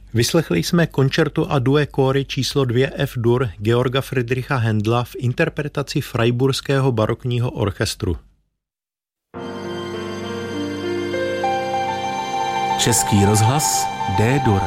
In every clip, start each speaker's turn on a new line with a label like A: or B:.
A: Vyslechli jsme koncerto a due cori číslo 2 F-dur Georga Friedricha Händla v interpretaci Freiburského barokního orchestru.
B: Český rozhlas D-dur.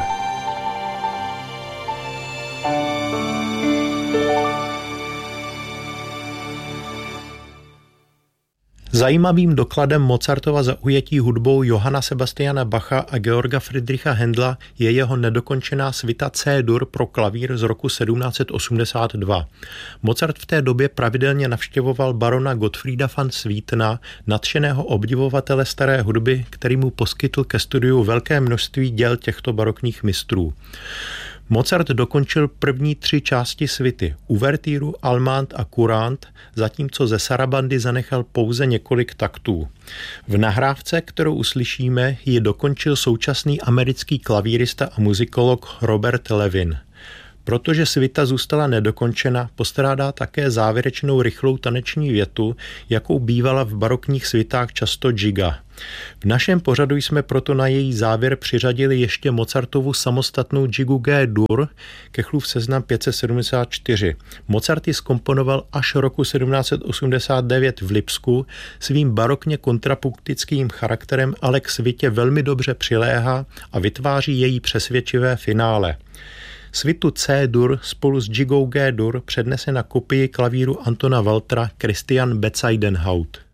A: Zajímavým dokladem Mozartova zaujetí hudbou Johanna Sebastiana Bacha a Georga Friedricha Händla je jeho nedokončená svita C-dur pro klavír z roku 1782. Mozart v té době pravidelně navštěvoval barona Gottfrieda van Swietena, nadšeného obdivovatele staré hudby, který mu poskytl ke studiu velké množství děl těchto barokních mistrů. Mozart dokončil první 3 části svity, uvertýru, almand a kurant, zatímco ze sarabandy zanechal pouze několik taktů. V nahrávce, kterou uslyšíme, ji dokončil současný americký klavírista a muzikolog Robert Levin. Protože svita zůstala nedokončena, postrádá také závěrečnou rychlou taneční větu, jakou bývala v barokních svitách často giga. V našem pořadu jsme proto na její závěr přiřadili ještě Mozartovu samostatnou gigu G-dur, Kechlův seznam 574. Mozart ji zkomponoval až roku 1789 v Lipsku, svým barokně kontrapunktickým charakterem ale k svitě velmi dobře přiléhá a vytváří její přesvědčivé finále. Svitu C-dur spolu s gigou G-dur přednese na kopii klavíru Antona Waltera Christian Bezuidenhout.